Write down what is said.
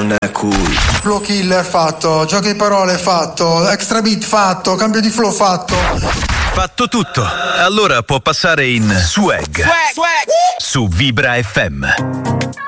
non è cool. Flow killer fatto, giochi di parole fatto, extra beat fatto, cambio di flow fatto. Fatto tutto. Allora può passare in swag. Su Vibra FM.